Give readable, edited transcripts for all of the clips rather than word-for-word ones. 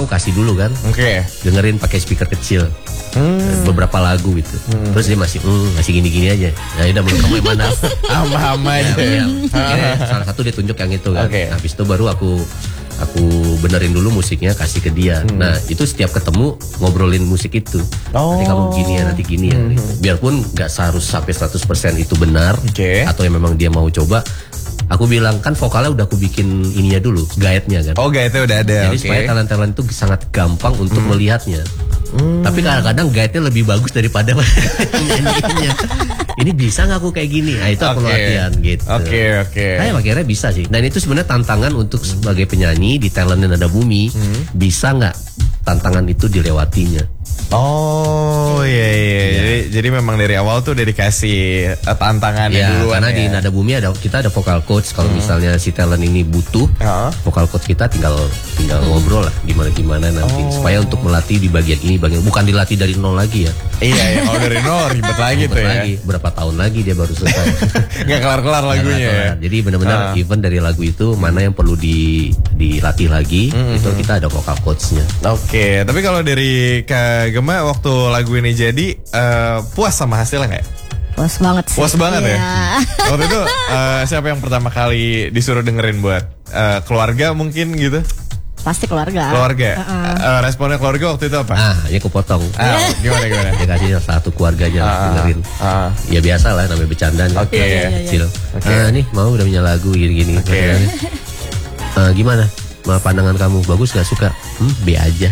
aku kasih dulu kan. Dengerin pakai speaker kecil. Beberapa lagu gitu. Terus dia masih gini-gini aja. Nah, udah menurut kamu yang mana? Ama aja. Salah satu dia tunjuk yang itu kan. Habis itu baru aku benerin dulu musiknya, kasih ke dia. Nah itu setiap ketemu ngobrolin musik itu. Nanti kamu gini ya, nanti gini ya. Biarpun gak harus sampai 100% itu benar, atau yang memang dia mau coba. Aku bilang kan vokalnya udah aku bikin ininya dulu, guide-nya kan. Oh, guide-nya udah ada. Jadi supaya talent-talent itu sangat gampang untuk melihatnya. Tapi kadang-kadang guide-nya lebih bagus daripada nyanyiinnya. Ini bisa nggak aku kayak gini? Nah itu aku latihan gitu. Nah akhirnya bisa sih. Dan itu sebenarnya tantangan untuk sebagai penyanyi di Talent Nada Bumi. Bisa nggak tantangan itu dilewatinya? Oh iya. Jadi memang dari awal tuh udah dikasih tantangannya duluan. Karena di Nada Bumi kita ada vocal coach. Kalau misalnya si talent ini butuh, vocal coach kita tinggal ngobrol lah gimana nanti supaya untuk melatih di bagian ini, bukan dilatih dari nol lagi ya. Iya, kalau dari nol ribet lagi tuh ya. Berapa tahun lagi dia baru selesai. Nggak kelar-kelar lagunya ya. Jadi benar-benar even dari lagu itu mana yang perlu dilatih lagi, itu kita ada vocal coachnya. Tapi kalau dari Kak Gema waktu lagu ini jadi puas sama hasilnya nggak? Puas banget sih. Puas banget ya. Waktu itu siapa yang pertama kali disuruh dengerin buat keluarga mungkin gitu? Pasti keluarga. Responnya keluarga waktu itu apa? Ya aku potong. Gimana? Dia kasih satu keluarga aja dengerin. Ya biasa lah namanya bercanda. Kecil. Nih mau udah punya lagu gini-gini. Gimana? Pandangan kamu bagus gak? Suka? B aja.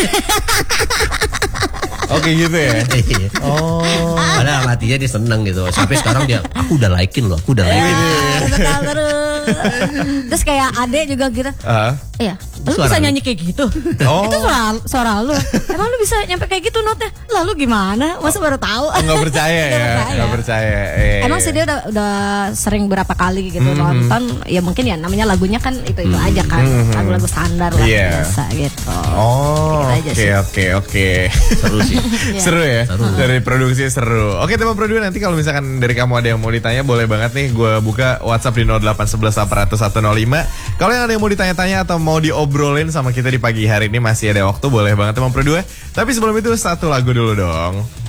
Oke gitu ya. Padahal hatinya dia seneng gitu. Sampai sekarang dia aku udah likein loh. Terus kayak adek juga gitu. Iya, lu bisa nyanyi kayak gitu. Itu suara lu. Emang lu bisa nyampe kayak gitu notnya? Lalu gimana? Masa baru tahu? Nggak percaya ya? Nggak percaya. Emang sih dia udah sering berapa kali gitu nonton. Ya mungkin ya namanya lagunya kan itu aja kan. Lagu-lagu standar lah biasa gitu. Oke. Seru sih. Seru ya? Dari produksi seru. Oke teman produksi, nanti kalau misalkan dari kamu ada yang mau ditanya boleh banget nih. Gue buka WhatsApp di 0811 800 105. Kalau yang ada yang mau ditanya-tanya atau mau diobrolin sama kita di pagi hari ini masih ada waktu, boleh banget teman produksi. Tapi sebelum itu satu lagu dulu dong.